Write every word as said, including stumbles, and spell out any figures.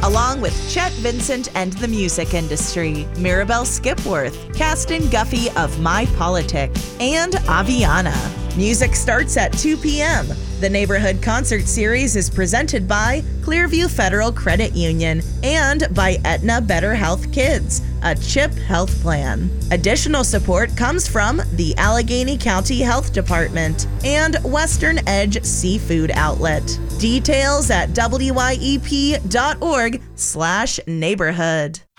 along with Chet Vincent and the music industry, Mirabelle Skipworth, Caston Guffey of My Politic, and Aviana. Music starts at two p.m. The Neighborhood Concert Series is presented by Clearview Federal Credit Union and by Aetna Better Health Kids, a CHIP health plan. Additional support comes from the Allegheny County Health Department and Western Edge Seafood Outlet. Details at W Y E P dot org slash neighborhood.